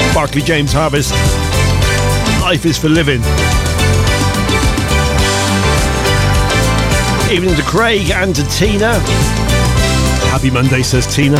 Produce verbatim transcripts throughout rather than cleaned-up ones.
Barclay James Harvest. Life is for living. Evening to Craig and to Tina. Happy Monday, says Tina.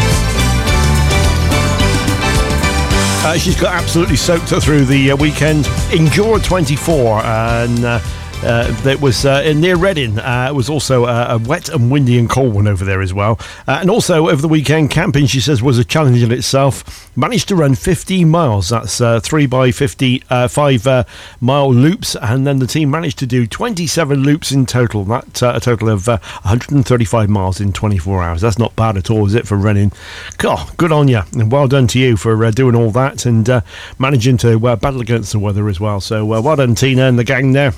Uh, she's got absolutely soaked through the uh, weekend. Endure twenty-four, and uh, uh, it was uh, in near Reading. Uh, it was also uh, a wet and windy and cold one over there as well. Uh, and also over the weekend, camping, she says, was a challenge in itself. Managed to run fifteen miles. That's uh, three by fifty, uh, five uh, mile loops, and then the team managed to do twenty-seven loops in total. That uh, a total of uh, one hundred thirty-five miles in twenty-four hours. That's not bad at all, is it, for running? God, good on you, and well done to you for uh, doing all that and uh, managing to uh, battle against the weather as well. So uh, well done, Tina and the gang there.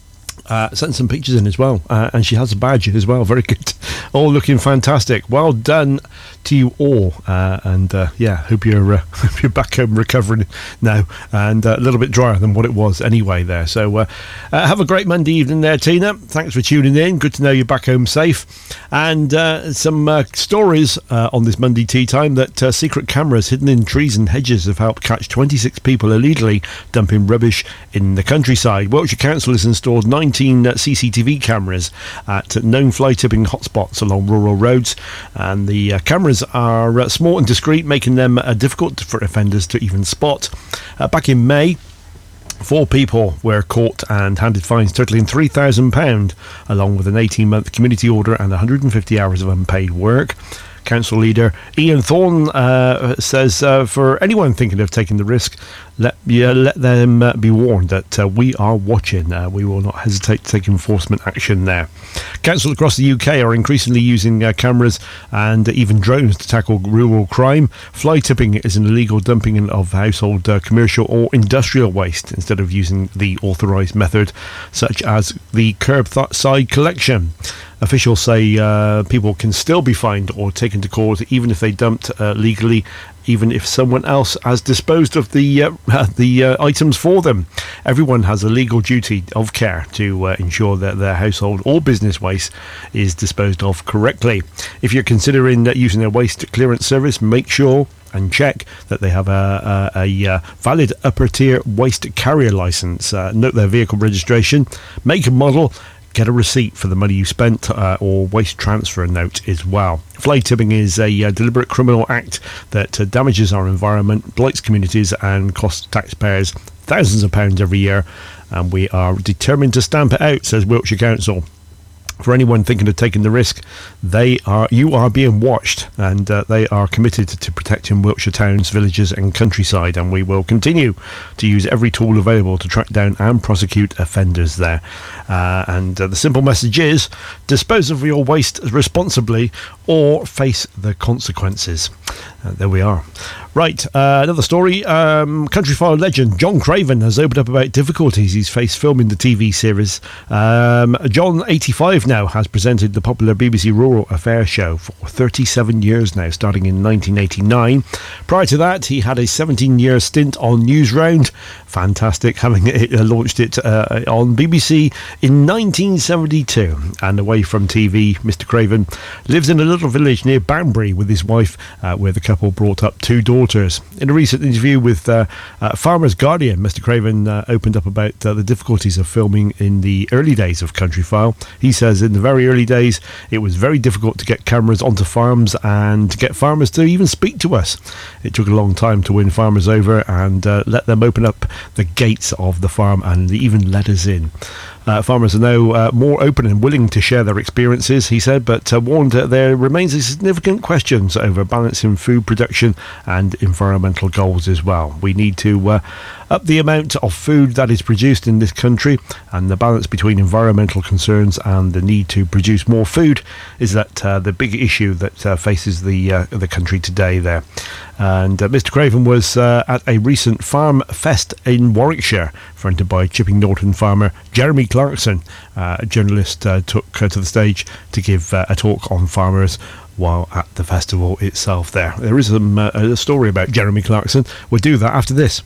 Uh, sent some pictures in as well, uh, and she has a badge as well. Very good, all looking fantastic. Well done to you all, uh, and uh, yeah, hope you're uh, hope you're back home recovering now, and uh, a little bit drier than what it was anyway there. So uh, uh, have a great Monday evening there, Tina. Thanks for tuning in. Good to know you're back home safe. And uh, some uh, stories uh, on this Monday tea time that uh, secret cameras hidden in trees and hedges have helped catch twenty-six people illegally dumping rubbish in the countryside. Wiltshire Council has installed nineteen C C T V cameras at known fly tipping hotspots along rural roads, and the uh, cameras are uh, small and discreet, making them uh, difficult for offenders to even spot. Uh, back in May, four people were caught and handed fines totaling three thousand pounds, along with an eighteen month community order and one hundred fifty hours of unpaid work. Council leader Ian Thorne uh, says uh, for anyone thinking of taking the risk, let yeah, let them uh, be warned that uh, we are watching. Uh, we will not hesitate to take enforcement action there. Councils across the U K are increasingly using uh, cameras and even drones to tackle rural crime. Fly tipping is an illegal dumping of household, uh, commercial or industrial waste instead of using the authorised method, such as the curbside collection. Officials say uh, people can still be fined or taken to court even if they dumped uh, legally, even if someone else has disposed of the uh, the uh, items for them. Everyone has a legal duty of care to uh, ensure that their household or business waste is disposed of correctly. If you're considering uh, using a waste clearance service, make sure and check that they have a, a, a, a valid upper tier waste carrier licence. Uh, note their vehicle registration, make and model. Get a receipt for the money you spent uh, or waste transfer note as well. Fly tipping is a uh, deliberate criminal act that uh, damages our environment, blights communities and costs taxpayers thousands of pounds every year, and we are determined to stamp it out, says Wiltshire Council. For anyone thinking of taking the risk, they are you are being watched, and uh, they are committed to protecting Wiltshire towns, villages and countryside, and we will continue to use every tool available to track down and prosecute offenders there. Uh, and uh, the simple message is, dispose of your waste responsibly or face the consequences. Uh, there we are. Right, uh, another story. Um, Countryfile legend John Craven has opened up about difficulties he's faced filming the T V series. Um, John, eighty-five now, has presented the popular B B C Rural Affairs show for thirty-seven years now, starting in nineteen eighty-nine. Prior to that, he had a seventeen-year stint on Newsround. Fantastic, having it, uh, launched it uh, on B B C in nineteen seventy-two. And away from T V, Mister Craven lives in a little village near Banbury with his wife, uh, where the couple brought up two daughters. In a recent interview with uh, uh, Farmer's Guardian, Mister Craven uh, opened up about uh, the difficulties of filming in the early days of Countryfile. He says in the very early days, it was very difficult to get cameras onto farms and to get farmers to even speak to us. It took a long time to win farmers over and uh, let them open up the gates of the farm and even let us in. Uh, farmers are now uh, more open and willing to share their experiences, he said, but uh, warned that there remains a significant questions over balancing food production and environmental goals as well. We need to uh, up the amount of food that is produced in this country, and the balance between environmental concerns and the need to produce more food is that uh, the big issue that uh, faces the uh, the country today there. And uh, Mister Craven was uh, at a recent farm fest in Warwickshire, fronted by Chipping Norton farmer Jeremy Clarkson. Uh, a journalist uh, took uh, to the stage to give uh, a talk on farmers while at the festival itself there. There is some, uh, a story about Jeremy Clarkson. We'll do that after this.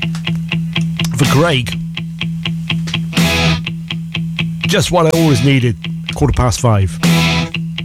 For Craig, just what I always needed, quarter past five.